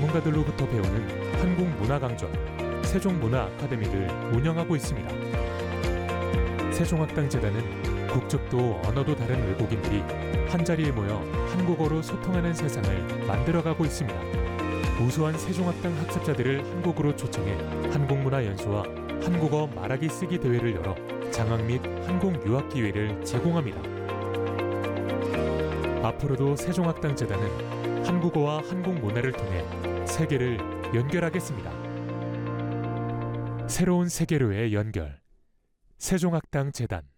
전문가들로부터 배우는 한국문화강좌 세종문화 아카데미를 운영하고 있습니다. 세종학당재단은 국적도 언어도 다른 외국인들이 한자리에 모여 한국어로 소통하는 세상을 만들어가고 있습니다. 우수한 세종학당 학습자들을 한국으로 초청해 한국문화 연수와 한국어 말하기 쓰기 대회를 열어 장학 및 한국 유학 기회를 제공합니다. 앞으로도 세종학당재단은 한국어와 한국 문화를 통해 세계를 연결하겠습니다. 새로운 세계로의 연결. 세종학당재단